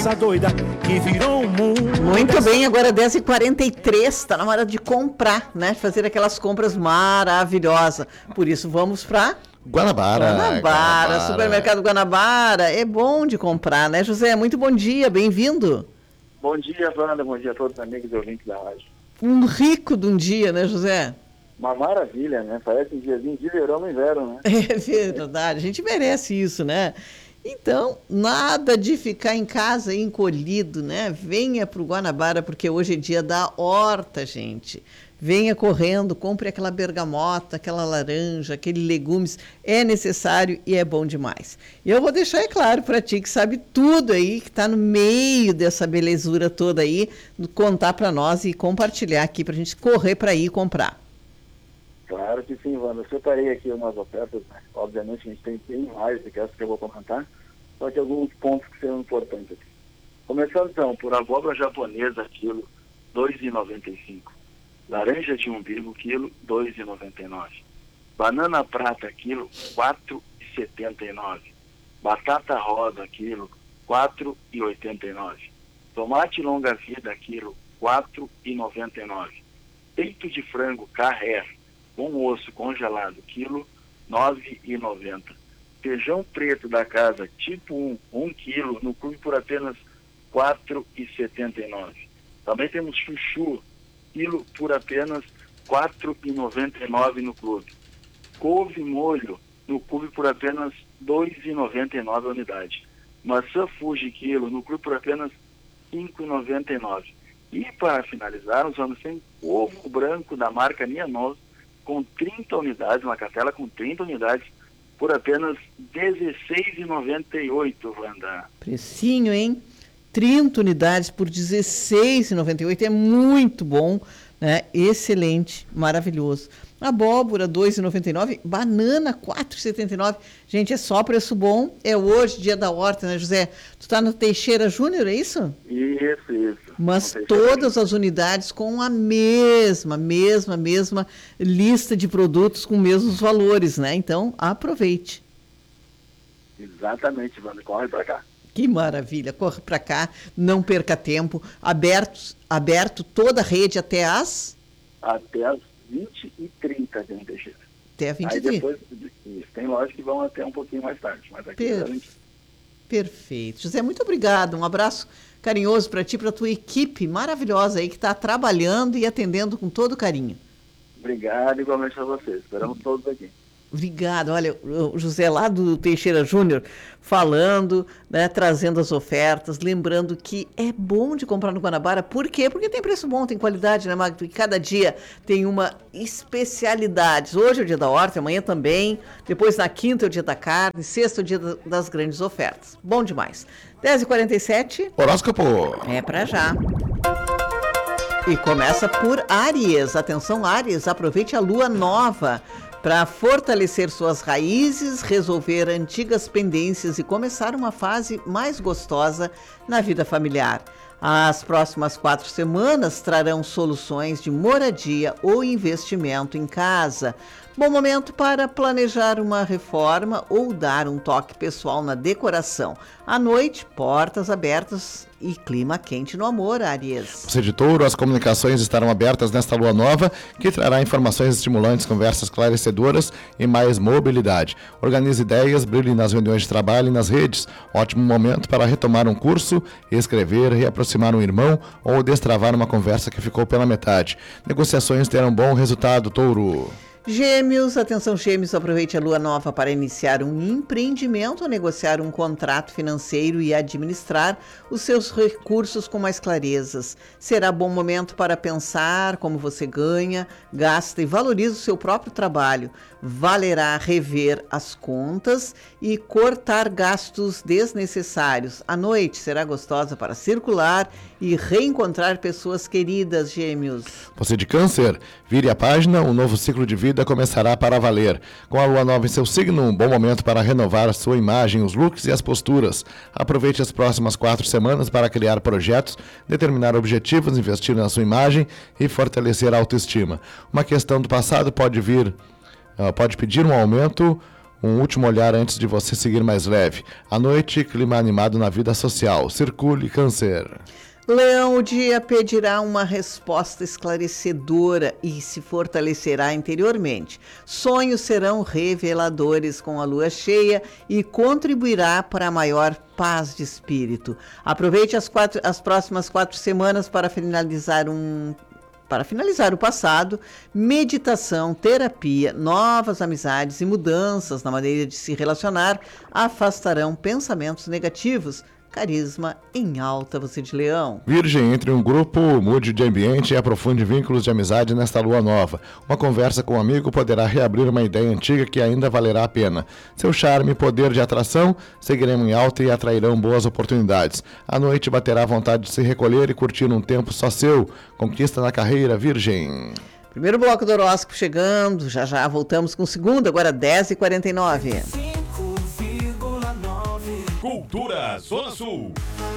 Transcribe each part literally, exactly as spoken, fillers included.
cabeça doida que virou um mundo. Muito bem, agora dez e quarenta e três, está na hora de comprar, né? Fazer aquelas compras maravilhosas. Por isso vamos para Guanabara. Guanabara, Guanabara. Supermercado Guanabara. É bom de comprar, né, José? Muito bom dia, bem-vindo. Bom dia, Wanda. Bom dia a todos os amigos e ouvintes da rádio. Um rico de um dia, né, José? Uma maravilha, né? Parece um diazinho de verão no inverno, né? É verdade, a gente merece isso, né? Então, nada de ficar em casa encolhido, né? Venha para o Guanabara, porque hoje é dia da horta, gente. Venha correndo, compre aquela bergamota, aquela laranja, aquele legumes. É necessário e é bom demais. E eu vou deixar, é claro, para ti que sabe tudo aí, que está no meio dessa belezura toda aí, contar para nós e compartilhar aqui para a gente correr para ir comprar. Claro que sim, Wanda. Eu separei aqui umas ofertas, né? Obviamente a gente tem bem mais do que essa que eu vou comentar, só que alguns pontos que serão importantes aqui. Começando então, por abóbora japonesa, quilo, dois reais e noventa e cinco centavos. Laranja de umbigo, quilo, dois reais e noventa e nove centavos. Banana prata, quilo, quatro reais e setenta e nove centavos. Batata rosa, quilo, quatro reais e oitenta e nove centavos. Tomate longa vida, quilo, quatro reais e noventa e nove centavos. Peito de frango Carré, com osso congelado, quilo, nove reais e noventa centavos. Feijão preto da casa, tipo um, um quilo, no clube por apenas quatro reais e setenta e nove centavos. Também temos chuchu, quilo por apenas quatro reais e noventa e nove centavos no clube. Couve molho, no clube por apenas dois reais e noventa e nove centavos a unidade. Maçã Fuji, quilo, no clube por apenas cinco reais e noventa e nove centavos. E para finalizar, nós vamos ter ovo branco da marca Nianoso, com trinta unidades, uma cartela com trinta unidades, por apenas dezesseis reais e noventa e oito centavos, Wanda. Precinho, hein? trinta unidades por dezesseis reais e noventa e oito centavos, é muito bom, né? Excelente, maravilhoso. Abóbora, dois reais e noventa e nove centavos, banana, quatro reais e setenta e nove centavos. Gente, é só preço bom, é hoje, dia da horta, né, José? Tu tá no Teixeira Júnior, é isso? Isso, isso. Mas todas as unidades com a mesma, mesma, mesma lista de produtos com mesmos valores, né? Então, aproveite. Exatamente, Wanda, corre para cá. Que maravilha, corre para cá, não perca tempo. Aberto, aberto toda a rede até as... Até as vinte e trinta, gente, Teixeira. Até vinte Aí e trinta. depois, isso, tem lojas que vão até um pouquinho mais tarde, mas aqui Per... a gente... Perfeito. José, muito obrigado. Um abraço carinhoso para ti e para a tua equipe maravilhosa aí que está trabalhando e atendendo com todo carinho. Obrigado, igualmente a vocês. Esperamos todos aqui. Obrigada. Olha, o José lá do Teixeira Júnior falando, né, trazendo as ofertas, lembrando que é bom de comprar no Guanabara. Por quê? Porque tem preço bom, tem qualidade, né, Magno? Porque cada dia tem uma especialidade. Hoje é o dia da horta, amanhã também. Depois na quinta é o dia da carne, sexta é o dia das grandes ofertas. Bom demais. dez e quarenta e sete. Horóscopo. É pra já. E começa por Áries. Atenção, Áries, aproveite a lua nova para fortalecer suas raízes, resolver antigas pendências e começar uma fase mais gostosa na vida familiar. As próximas quatro semanas trarão soluções de moradia ou investimento em casa. Bom momento para planejar uma reforma ou dar um toque pessoal na decoração. À noite, portas abertas e clima quente no amor, Áries. Você de Touro, as comunicações estarão abertas nesta lua nova, que trará informações estimulantes, conversas esclarecedoras e mais mobilidade. Organize ideias, brilhe nas reuniões de trabalho e nas redes. Ótimo momento para retomar um curso, escrever, reaproximar um irmão ou destravar uma conversa que ficou pela metade. Negociações terão bom resultado, Touro. Gêmeos, atenção Gêmeos, aproveite a lua nova para iniciar um empreendimento ou negociar um contrato financeiro e administrar os seus recursos com mais clarezas. Será bom momento para pensar como você ganha, gasta e valoriza o seu próprio trabalho. Valerá rever as contas e cortar gastos desnecessários. A noite será gostosa para circular e reencontrar pessoas queridas, Gêmeos. Você de Câncer, vire a página, um novo ciclo de vida começará para valer. Com a lua nova em seu signo, um bom momento para renovar a sua imagem, os looks e as posturas. Aproveite as próximas quatro semanas para criar projetos, determinar objetivos, investir na sua imagem e fortalecer a autoestima. Uma questão do passado pode vir, uh, pode pedir um aumento Um último olhar antes de você seguir mais leve. À noite, clima animado na vida social. Circule, Câncer. Leão, o dia pedirá uma resposta esclarecedora e se fortalecerá interiormente. Sonhos serão reveladores com a lua cheia e contribuirá para a maior paz de espírito. Aproveite as, quatro, as próximas quatro semanas para finalizar um... Para finalizar o passado, meditação, terapia, novas amizades e mudanças na maneira de se relacionar afastarão pensamentos negativos. Carisma em alta, você de Leão. Virgem, entre um grupo, mude de ambiente e aprofunde vínculos de amizade nesta lua nova. Uma conversa com um amigo poderá reabrir uma ideia antiga que ainda valerá a pena. Seu charme e poder de atração seguirão em alta e atrairão boas oportunidades. À noite baterá vontade de se recolher e curtir um tempo só seu. Conquista na carreira, Virgem. Primeiro bloco do horóscopo chegando, já já voltamos com o segundo, agora dez e quarenta e nove. Cultura Zona Sul.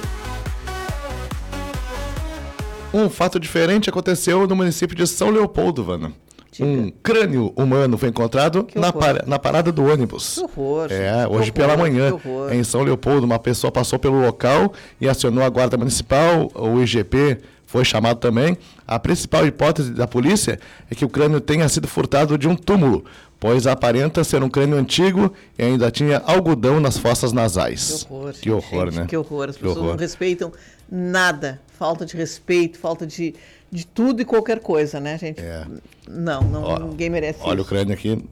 Um fato diferente aconteceu no município de São Leopoldo, Vana. Um crânio humano foi encontrado na, par- na parada do ônibus. Que horror. É, que hoje horror, pela manhã, que horror. em São Leopoldo, uma pessoa passou pelo local e acionou a guarda municipal, o I G P foi chamado também. A principal hipótese da polícia é que o crânio tenha sido furtado de um túmulo, pois aparenta ser um crânio antigo e ainda tinha algodão nas fossas nasais. Que horror, Que horror, gente, né? Que horror. As Que pessoas horror. não respeitam nada. Falta de respeito, falta de, de tudo e qualquer coisa, né, gente? É. Não, não Ó, ninguém merece Olha isso. o crânio aqui.